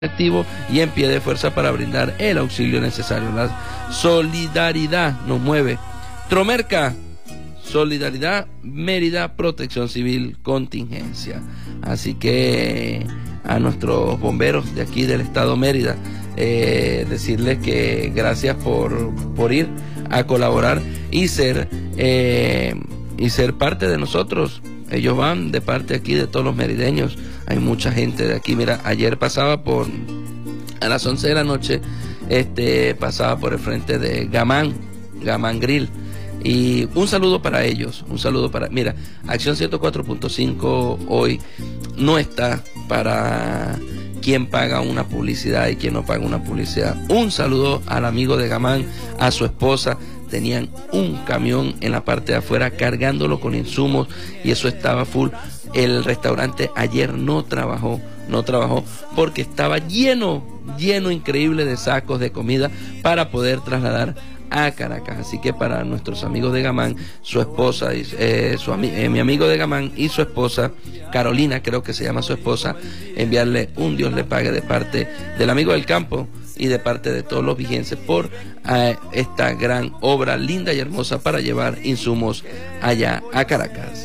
activo y en pie de fuerza para brindar el auxilio necesario. La solidaridad nos mueve. Tromerca, solidaridad, Mérida, protección civil, contingencia. Así que a nuestros bomberos de aquí del estado Mérida, decirles que gracias por ir a colaborar y ser parte de nosotros. Ellos van de parte aquí de todos los merideños. Hay mucha gente de aquí. Mira, ayer pasaba a las 11 de la noche, pasaba por el frente de Gamán Grill. Y un saludo para ellos, mira, Acción 104.5 hoy no está para quien paga una publicidad y quien no paga una publicidad. Un saludo al amigo de Gamán, a su esposa. Tenían un camión en la parte de afuera cargándolo con insumos y eso estaba full. El restaurante ayer no trabajó porque estaba lleno increíble de sacos de comida para poder trasladar a Caracas. Así que para nuestros amigos de Gamán, su esposa, mi amigo de Gamán y su esposa, Carolina, creo que se llama su esposa, enviarle un Dios le pague de parte del amigo del campo y de parte de todos los vigenses por esta gran obra linda y hermosa para llevar insumos allá a Caracas.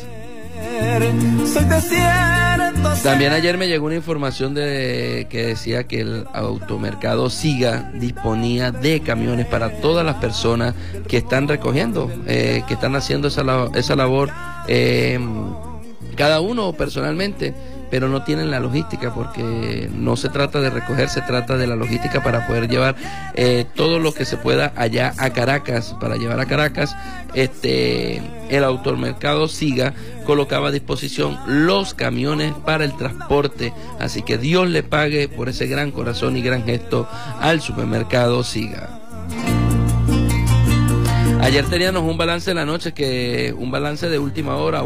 También ayer me llegó una información que decía que el automercado Siga disponía de camiones para todas las personas que están recogiendo, que están haciendo esa labor, cada uno personalmente, pero no tienen la logística, porque no se trata de recoger, se trata de la logística para poder llevar todo lo que se pueda allá a Caracas. Para llevar a Caracas, el automercado Siga colocaba a disposición los camiones para el transporte, así que Dios le pague por ese gran corazón y gran gesto al supermercado Siga. Ayer teníamos un balance de la noche, un balance de última hora,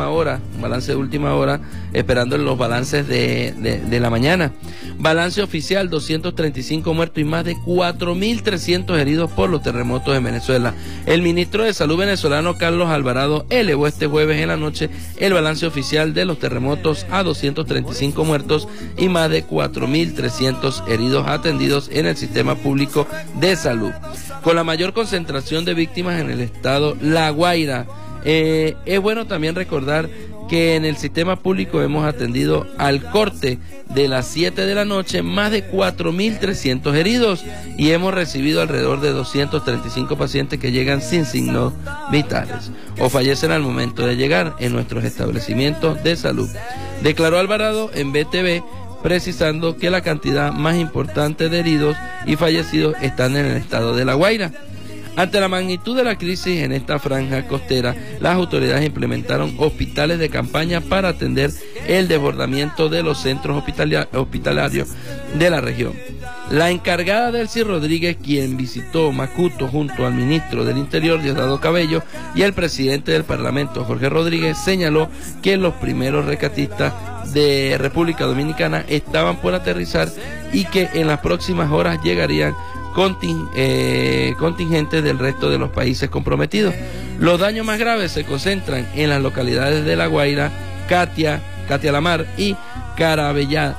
esperando los balances de la mañana. Balance oficial, 235 muertos y más de 4.300 heridos por los terremotos en Venezuela. El ministro de Salud venezolano, Carlos Alvarado, elevó este jueves en la noche el balance oficial de los terremotos a 235 muertos y más de 4.300 heridos atendidos en el sistema público de salud. Con la mayor concentración de víctimas en el estado La Guaira. Es bueno también recordar que en el sistema público hemos atendido al corte de las 7 de la noche más de 4.300 heridos y hemos recibido alrededor de 235 pacientes que llegan sin signos vitales o fallecen al momento de llegar en nuestros establecimientos de salud. Declaró Alvarado en BTV, precisando que la cantidad más importante de heridos y fallecidos están en el estado de La Guaira. Ante la magnitud de la crisis en esta franja costera, las autoridades implementaron hospitales de campaña para atender el desbordamiento de los centros hospitalarios de la región. La encargada Delcy Rodríguez, quien visitó Macuto junto al ministro del Interior, Diosdado Cabello, y el presidente del Parlamento, Jorge Rodríguez, señaló que los primeros rescatistas de República Dominicana estaban por aterrizar y que en las próximas horas llegarían contingentes del resto de los países comprometidos. Los daños más graves se concentran en las localidades de La Guaira, Catia La Mar y Caraballeda,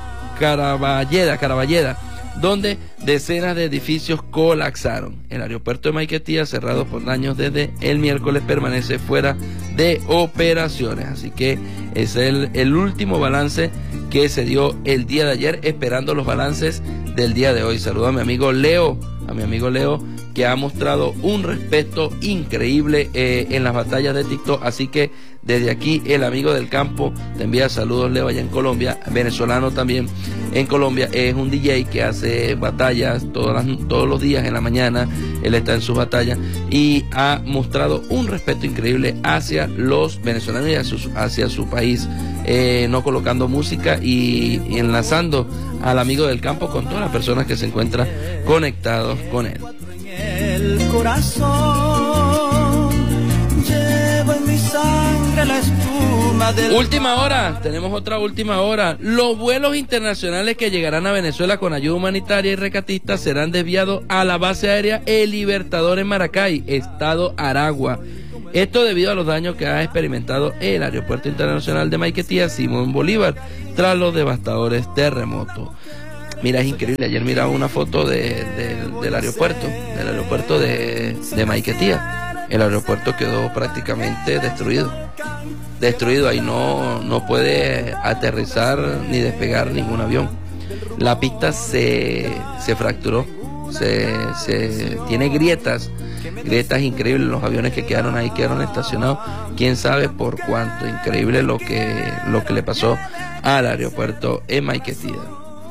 donde decenas de edificios colapsaron. El aeropuerto de Maiquetía, cerrado por daños desde el miércoles, permanece fuera de operaciones. Así que es el último balance que se dio el día de ayer, esperando los balances del día de hoy. Saludo a mi amigo Leo, que ha mostrado un respeto increíble en las batallas de TikTok. Así que desde aquí el amigo del campo te envía saludos, Leo, allá en Colombia, venezolano también en Colombia. Es un DJ que hace batallas todos los días en la mañana. Él está en sus batallas y ha mostrado un respeto increíble hacia los venezolanos y hacia su país, no colocando música y enlazando al amigo del campo con todas las personas que se encuentran conectados con él. El corazón llevo en mi sangre la espuma del... Última hora, tenemos otra última hora. Los vuelos internacionales que llegarán a Venezuela con ayuda humanitaria y rescatista serán desviados a la base aérea El Libertador en Maracay, estado Aragua. Esto debido a los daños que ha experimentado el Aeropuerto Internacional de Maiquetía Simón Bolívar tras los devastadores terremotos. Mira, es increíble. Ayer miraba una foto del aeropuerto de Maiquetía. El aeropuerto quedó prácticamente destruido. Ahí no puede aterrizar ni despegar ningún avión. La pista se fracturó, tiene grietas increíbles. Los aviones que quedaron ahí quedaron estacionados, quién sabe por cuánto. Increíble lo que le pasó al aeropuerto en Maiquetía.